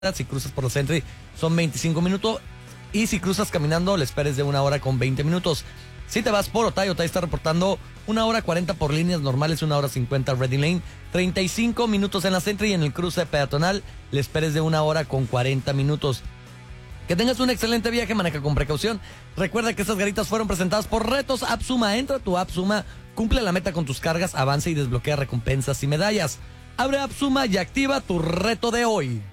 Si cruzas por la Sentry son 25 minutos. Y si cruzas caminando, la espera es de 1 hora con 20 minutos. Si te vas por Otay, Otay está reportando 1 hora 40 por líneas normales, 1 hora 50 Reading Lane, 35 minutos en la Sentry, y en el cruce peatonal la espera es de 1 hora con 40 minutos. Que tengas un excelente viaje, maneja con precaución. Recuerda que estas garitas fueron presentadas por Retos App Suma. Entra a tu App Suma, cumple la meta con tus cargas, avanza y desbloquea recompensas y medallas. Abre App Suma y activa tu reto de hoy.